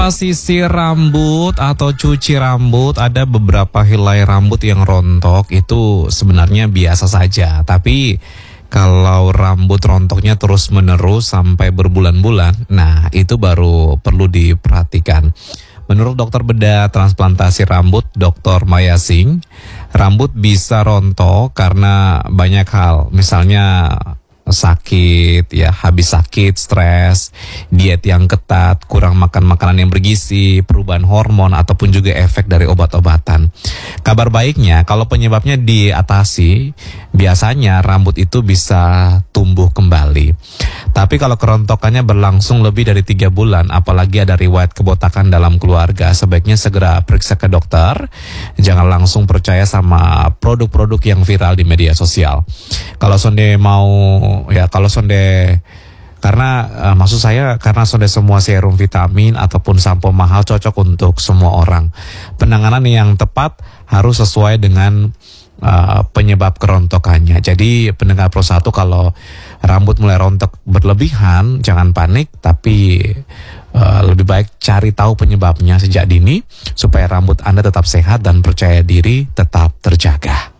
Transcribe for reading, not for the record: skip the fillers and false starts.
Sisir rambut atau cuci rambut, ada beberapa helai rambut yang rontok itu sebenarnya biasa saja. Tapi kalau rambut rontoknya terus menerus sampai berbulan-bulan, nah itu baru perlu diperhatikan. Menurut dokter bedah transplantasi rambut Dr. Maya Singh, rambut bisa rontok karena banyak hal. Misalnya sakit, ya habis sakit, stres, diet yang ketat, kurang makan makanan yang bergizi, perubahan hormon, ataupun juga efek dari obat-obatan. Kabar baiknya, kalau penyebabnya diatasi, biasanya rambut itu bisa tumbuh kembali. Tapi kalau kerontokannya berlangsung lebih dari 3 bulan, apalagi ada riwayat kebotakan dalam keluarga, sebaiknya segera periksa ke dokter. Jangan langsung percaya sama produk-produk yang viral di media sosial. Kalau sonde karena maksud saya karena sonde semua serum vitamin ataupun sampo mahal cocok untuk semua orang. Penanganan yang tepat harus sesuai dengan penyebab kerontokannya. Jadi pendengar Pro 1, kalau rambut mulai rontok berlebihan, jangan panik, tapi lebih baik cari tahu penyebabnya sejak dini supaya rambut Anda tetap sehat dan percaya diri tetap terjaga.